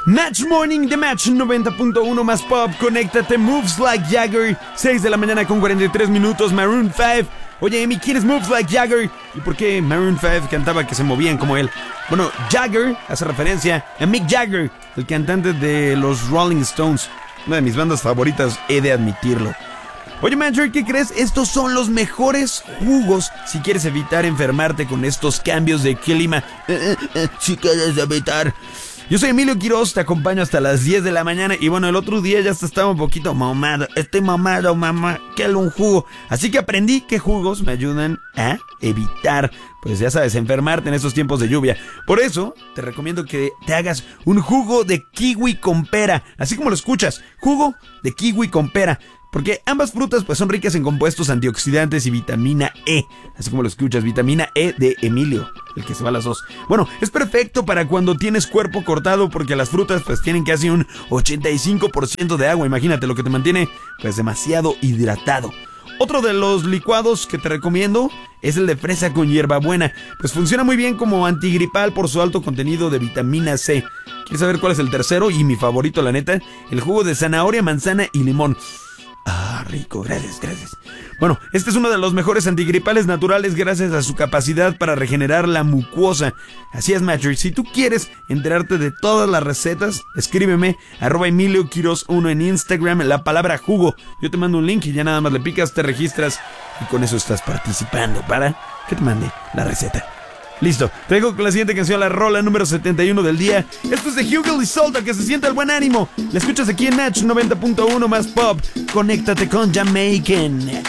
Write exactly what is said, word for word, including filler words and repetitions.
Match Morning de Match noventa punto uno más pop. Conéctate, Moves Like Jagger. seis de la mañana con cuarenta y tres minutos. Maroon cinco. Oye, Amy, ¿quién es Moves Like Jagger? ¿Y por qué Maroon cinco cantaba que se movían como él? Bueno, Jagger hace referencia a Mick Jagger, el cantante de los Rolling Stones. Una de mis bandas favoritas, he de admitirlo. Oye, Mancher, ¿qué crees? Estos son los mejores jugos si quieres evitar enfermarte con estos cambios de clima. Eh, eh, eh, si quieres evitar... Yo soy Emilio Quiroz, te acompaño hasta las diez de la mañana. Y bueno, el otro día ya hasta estaba un poquito mamado. Estoy mamado, mamá, quiero un jugo. Así que aprendí que jugos me ayudan a evitar, pues ya sabes, enfermarte en estos tiempos de lluvia. Por eso, te recomiendo que te hagas un jugo de kiwi con pera. Así como lo escuchas, jugo de kiwi con pera. Porque ambas frutas pues son ricas en compuestos antioxidantes y vitamina E. Así como lo escuchas, vitamina E de Emilio, el que se va a las dos. Bueno, es perfecto para cuando tienes cuerpo cortado, porque las frutas pues tienen casi un ochenta y cinco por ciento de agua. Imagínate, lo que te mantiene pues demasiado hidratado. Otro de los licuados que te recomiendo es el de fresa con hierbabuena. Pues funciona muy bien como antigripal por su alto contenido de vitamina C. ¿Quieres saber cuál es el tercero? Y mi favorito, la neta, el jugo de zanahoria, manzana y limón. Ah, rico, gracias, gracias. Bueno, este es uno de los mejores antigripales naturales gracias a su capacidad para regenerar la mucosa. Así es, Matcher, si tú quieres enterarte de todas las recetas, escríbeme, arroba Emilio Quiroz uno en Instagram, la palabra jugo. Yo te mando un link y ya nada más le picas, te registras y con eso estás participando para que te mande la receta. Listo, te dejo con la siguiente canción, la rola número setenta y uno del día. Esto es de Hugel y Solta, que se sienta el buen ánimo. La escuchas aquí en Match noventa punto uno más pop. Conéctate con Jamaican.